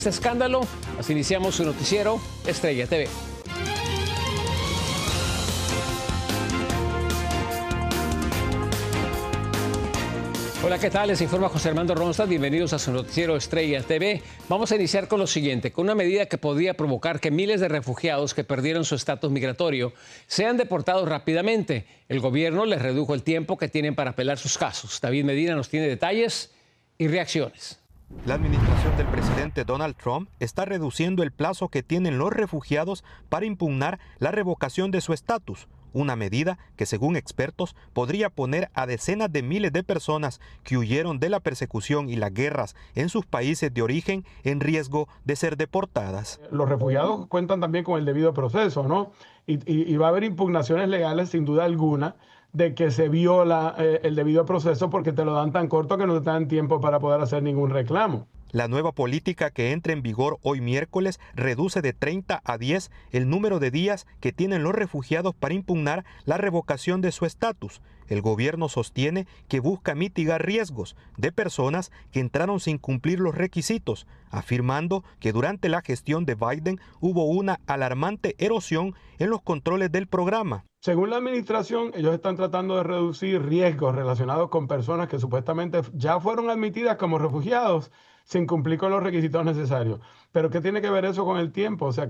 Este escándalo, así iniciamos su noticiero Estrella TV. Hola, ¿qué tal? Les informa José Armando Ronstadt. Bienvenidos a su noticiero Estrella TV. Vamos a iniciar con lo siguiente, con una medida que podría provocar que miles de refugiados que perdieron su estatus migratorio sean deportados rápidamente. El gobierno les redujo el tiempo que tienen para apelar sus casos. David Medina nos tiene detalles y reacciones. La administración del presidente Donald Trump está reduciendo el plazo que tienen los refugiados para impugnar la revocación de su estatus, una medida que, según expertos, podría poner a decenas de miles de personas que huyeron de la persecución y las guerras en sus países de origen en riesgo de ser deportadas. Los refugiados cuentan también con el debido proceso, ¿no? Y va a haber impugnaciones legales, sin duda alguna, de que se viola el debido proceso porque te lo dan tan corto que no te dan tiempo para poder hacer ningún reclamo. La nueva política que entra en vigor hoy miércoles reduce de 30 a 10 el número de días que tienen los refugiados para impugnar la revocación de su estatus. El gobierno sostiene que busca mitigar riesgos de personas que entraron sin cumplir los requisitos, afirmando que durante la gestión de Biden hubo una alarmante erosión en los controles del programa. Según la administración, ellos están tratando de reducir riesgos relacionados con personas que supuestamente ya fueron admitidas como refugiados sin cumplir con los requisitos necesarios. Pero ¿qué tiene que ver eso con el tiempo? O sea,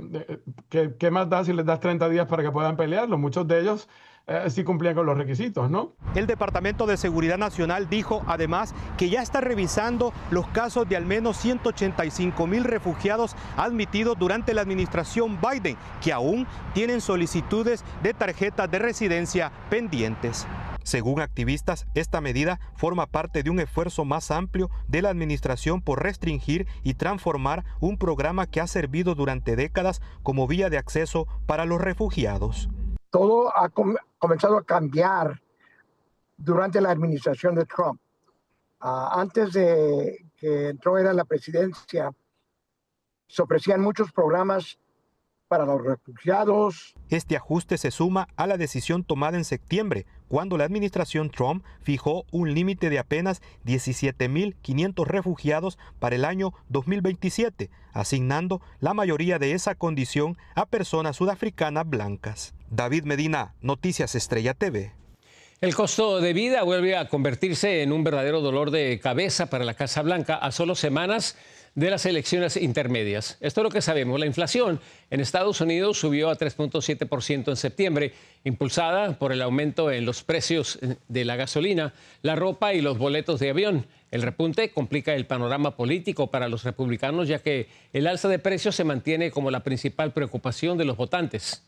¿qué más da si les das 30 días para que puedan pelearlo? Muchos de ellos sí cumplían con los requisitos, ¿no? El Departamento de Seguridad Nacional dijo además que ya está revisando los casos de al menos 185,000 refugiados admitidos durante la administración Biden, que aún tienen solicitudes de tarjetas de residencia pendientes. Según activistas, esta medida forma parte de un esfuerzo más amplio de la administración por restringir y transformar un programa que ha servido durante décadas como vía de acceso para los refugiados. Todo ha comenzado a cambiar durante la administración de Trump. Antes de que entró a la presidencia, se ofrecían muchos programas para los refugiados. Este ajuste se suma a la decisión tomada en septiembre, cuando la administración Trump fijó un límite de apenas 17,500 refugiados para el año 2027, asignando la mayoría de esa condición a personas sudafricanas blancas. David Medina, Noticias Estrella TV. El costo de vida vuelve a convertirse en un verdadero dolor de cabeza para la Casa Blanca a solo semanas de las elecciones intermedias. Esto es lo que sabemos. La inflación en Estados Unidos subió a 3.7% en septiembre, impulsada por el aumento en los precios de la gasolina, la ropa y los boletos de avión. El repunte complica el panorama político para los republicanos, ya que el alza de precios se mantiene como la principal preocupación de los votantes.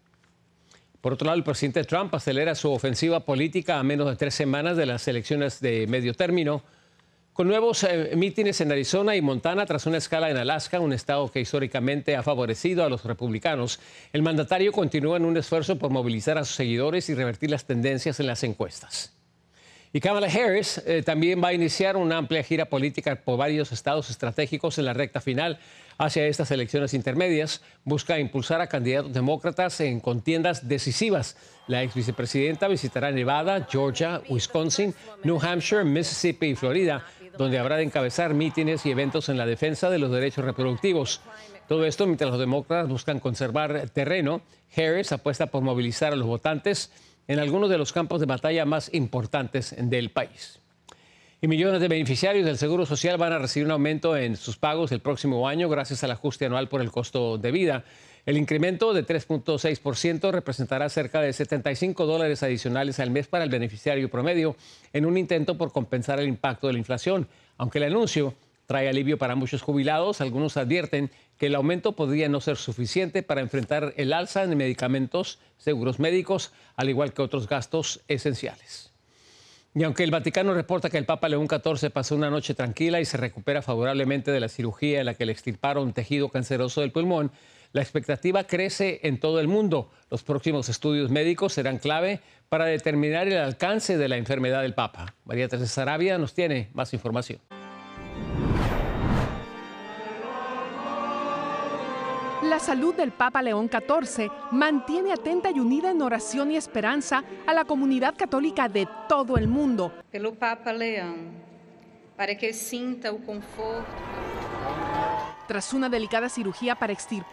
Por otro lado, el presidente Trump acelera su ofensiva política a menos de 3 semanas de las elecciones de medio término, con nuevos mítines en Arizona y Montana tras una escala en Alaska, un estado que históricamente ha favorecido a los republicanos. El mandatario continúa en un esfuerzo por movilizar a sus seguidores y revertir las tendencias en las encuestas. Y Kamala Harris también va a iniciar una amplia gira política por varios estados estratégicos en la recta final hacia estas elecciones intermedias. Busca impulsar a candidatos demócratas en contiendas decisivas. La ex vicepresidenta visitará Nevada, Georgia, Wisconsin, New Hampshire, Mississippi y Florida, donde habrá de encabezar mítines y eventos en la defensa de los derechos reproductivos. Todo esto mientras los demócratas buscan conservar terreno. Harris apuesta por movilizar a los votantes en algunos de los campos de batalla más importantes del país. Y millones de beneficiarios del Seguro Social van a recibir un aumento en sus pagos el próximo año gracias al ajuste anual por el costo de vida. El incremento de 3.6% representará cerca de $75 adicionales al mes para el beneficiario promedio en un intento por compensar el impacto de la inflación. Aunque el anuncio trae alivio para muchos jubilados, algunos advierten que el aumento podría no ser suficiente para enfrentar el alza en medicamentos, seguros médicos, al igual que otros gastos esenciales. Y aunque el Vaticano reporta que el Papa León XIV pasó una noche tranquila y se recupera favorablemente de la cirugía en la que le extirparon tejido canceroso del pulmón, la expectativa crece en todo el mundo. Los próximos estudios médicos serán clave para determinar el alcance de la enfermedad del Papa. María Teresa Sarabia nos tiene más información. La salud del Papa León XIV mantiene atenta y unida en oración y esperanza a la comunidad católica de todo el mundo. Pelo Papa Leão, para que sinta o conforto. Tras una delicada cirugía para extirpar